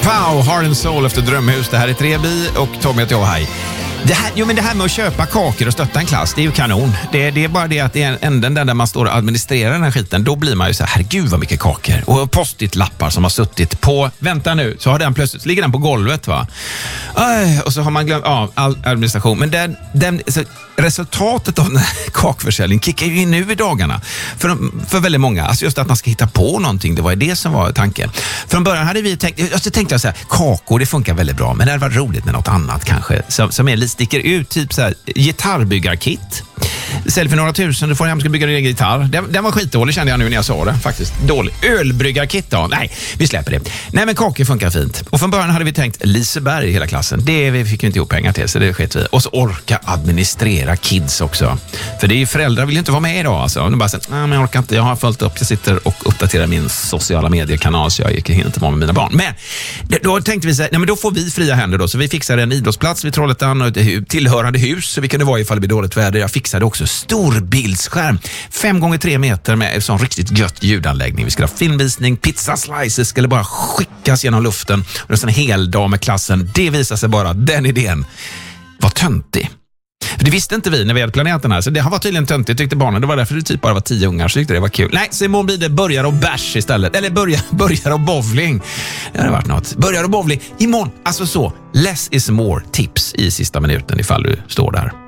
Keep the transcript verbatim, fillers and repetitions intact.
Pow, Heart and Soul efter Drömhus. Det här är Trebi och Tommy och jag, hej. Det här, jo, men det här med att köpa kakor och stötta en klass, det är ju kanon. Det, det är bara det att det är änden där man står och administrerar den här skiten. Då blir man ju så här, herregud vad mycket kakor. Och post-it-lappar som har suttit på, vänta nu, så har den plötsligt, ligger den på golvet va. Aj, och så har man glömt av ja, all administration. Men den, den, så, resultatet av den här kakförsäljningen kickar ju in nu i dagarna. För, för väldigt många, alltså just att man ska hitta på någonting, det var ju det som var tanken. Från början hade vi tänkt, jag tänkte jag så här, kakor det funkar väldigt bra, men det hade varit roligt med något annat kanske, som, som är lite sticker ut, typ så här, gitarrbyggarkit. Sälj för några tusen, du får hem ska bygga din egen gitarr. Den, den var skitdålig kände jag nu när jag sa det, faktiskt. Dålig. Ölbryggarkit då? Nej, vi släpper det. Nej, men kakor funkar fint. Och från början hade vi tänkt Liseberg i hela klassen. Det vi fick ju inte ihop pengar till, så det sket vi. Och så orka administrera kids också. För det är ju, föräldrar vill ju inte vara med idag alltså. De bara säger, nej men jag orkar inte, jag har följt upp, jag sitter och uppdaterar min sociala mediekanal så jag hinner inte vara med mina barn. Men då tänkte vi så här, nej men då får vi fria händer då. Så vi fixade en idrottsplats vid Trollhättan och ett tillhörande hus så vi kunde vara ifall det blir dåligt väder. Jag fixade också stor bildskärm. Fem gånger tre meter med en sån riktigt gött ljudanläggning. Vi skulle ha filmvisning, pizza slices skulle bara skickas genom luften. Och det är en hel dag med klassen. Det visar sig bara, den idén var töntig. För det visste inte vi när vi hade planerat den här. Så det har varit tydligen töntigt tyckte barnen. Det var därför det typ bara var tio ungar så tyckte det var kul. Nej, så imorgon blir det börjar och bärs istället. Eller börjar, börjar och bowling. Det hade varit något. Börjar och bowling. Imorgon, alltså så. Less is more tips i sista minuten ifall du står där.